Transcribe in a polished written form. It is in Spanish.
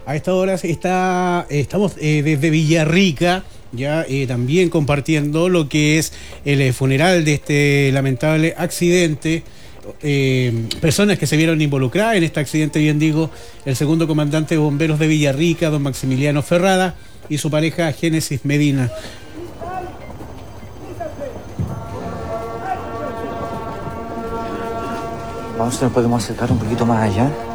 A esta hora estamos desde Villarrica, ya también compartiendo lo que es el funeral de este lamentable accidente. Personas que se vieron involucradas en este accidente, bien digo, el segundo comandante de bomberos de Villarrica, don Maximiliano Ferrada, y su pareja Génesis Medina. Vamos, nos podemos acercar un poquito más allá.